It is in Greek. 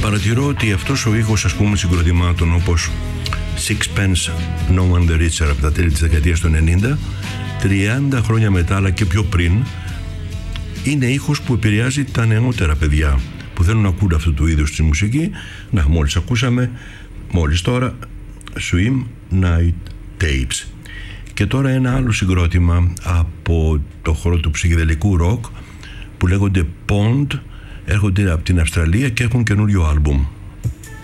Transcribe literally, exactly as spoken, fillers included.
παρατηρώ ότι αυτός ο ήχος, ας πούμε, συγκροτημάτων όπως Sixpence No One the Richer από τα τέλη της δεκαετίας του ενενήντα, τριάντα χρόνια μετά αλλά και πιο πριν, είναι ήχος που επηρεάζει τα νεότερα παιδιά που θέλουν να ακούν αυτού του είδους τη μουσική. Να, μόλις ακούσαμε μόλις τώρα Swim Night Tapes. Και τώρα ένα άλλο συγκρότημα από το χώρο του ψυχεδελικού ροκ που λέγονται Pond, έρχονται από την Αυστραλία και έχουν καινούριο άλμπουμ.